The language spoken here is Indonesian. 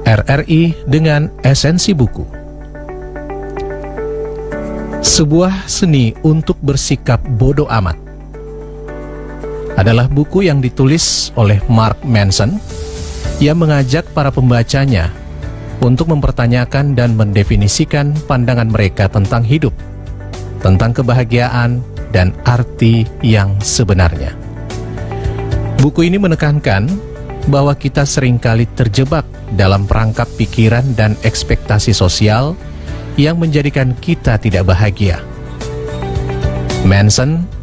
RRI dengan esensi buku. Sebuah seni untuk bersikap bodoh amat adalah buku yang ditulis oleh Mark Manson yang mengajak para pembacanya untuk mempertanyakan dan mendefinisikan pandangan mereka tentang hidup, tentang kebahagiaan dan arti yang sebenarnya. Buku ini menekankan bahwa kita seringkali terjebak dalam perangkap pikiran dan ekspektasi sosial yang menjadikan kita tidak bahagia. Manson